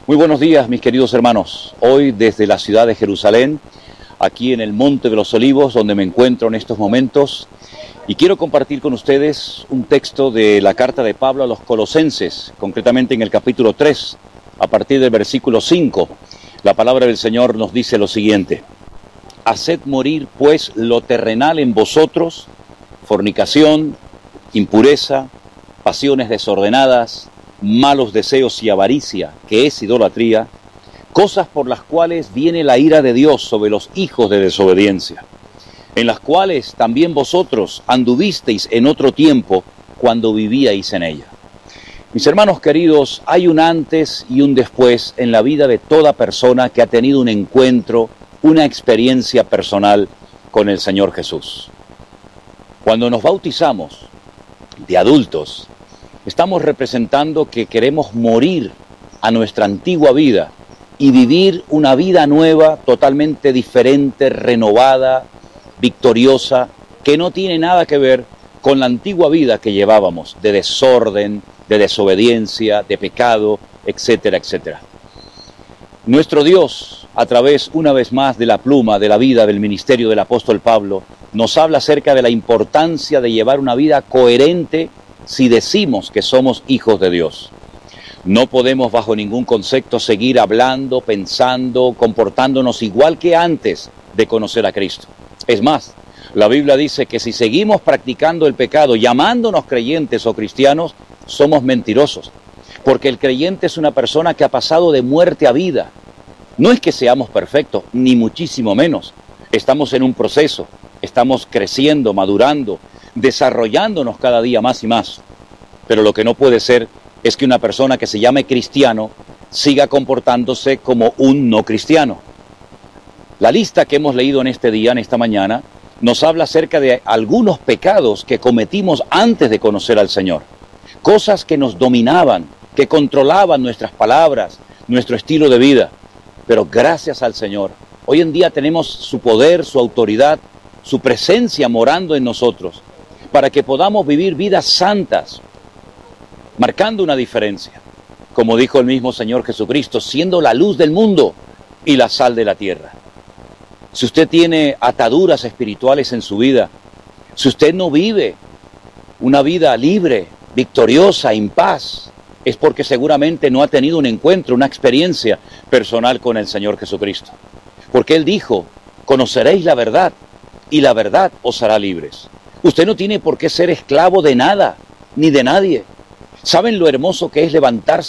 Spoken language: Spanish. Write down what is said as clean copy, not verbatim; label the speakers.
Speaker 1: Muy buenos días, mis queridos hermanos. Hoy desde la ciudad de Jerusalén, aquí en el Monte de los Olivos, donde me encuentro en estos momentos, y quiero compartir con ustedes un texto de la carta de Pablo a los Colosenses, concretamente en el capítulo 3, a partir del versículo 5. La palabra del Señor nos dice lo siguiente: haced morir pues lo terrenal en vosotros, fornicación, impureza, pasiones desordenadas, malos deseos y avaricia, que es idolatría, cosas por las cuales viene la ira de Dios sobre los hijos de desobediencia, en las cuales también vosotros anduvisteis en otro tiempo cuando vivíais en ella. Mis hermanos queridos, hay un antes y un después en la vida de toda persona que ha tenido un encuentro, una experiencia personal con el Señor Jesús. Cuando nos bautizamos de adultos, estamos representando que queremos morir a nuestra antigua vida y vivir una vida nueva, totalmente diferente, renovada, victoriosa, que no tiene nada que ver con la antigua vida que llevábamos, de desorden, de desobediencia, de pecado, etcétera, etcétera. Nuestro Dios, a través, una vez más, de la pluma, de la vida, del ministerio del apóstol Pablo, nos habla acerca de la importancia de llevar una vida coherente si decimos que somos hijos de Dios. No podemos bajo ningún concepto seguir hablando, pensando, comportándonos igual que antes de conocer a Cristo. Es más, la Biblia dice que si seguimos practicando el pecado, llamándonos creyentes o cristianos, somos mentirosos. Porque el creyente es una persona que ha pasado de muerte a vida. No es que seamos perfectos, ni muchísimo menos. Estamos en un proceso, estamos creciendo, madurando, desarrollándonos cada día más y más. Pero lo que no puede ser es que una persona que se llame cristiano siga comportándose como un no cristiano. La lista que hemos leído en este día, en esta mañana, nos habla acerca de algunos pecados que cometimos antes de conocer al Señor. Cosas que nos dominaban, que controlaban nuestras palabras, nuestro estilo de vida. Pero gracias al Señor, hoy en día tenemos su poder, su autoridad, su presencia morando en nosotros, para que podamos vivir vidas santas, marcando una diferencia, como dijo el mismo Señor Jesucristo, siendo la luz del mundo y la sal de la tierra. Si usted tiene ataduras espirituales en su vida, si usted no vive una vida libre, victoriosa, en paz, es porque seguramente no ha tenido un encuentro, una experiencia personal con el Señor Jesucristo. Porque Él dijo: conoceréis la verdad y la verdad os hará libres. Usted no tiene por qué ser esclavo de nada, ni de nadie. ¿Saben lo hermoso que es levantarse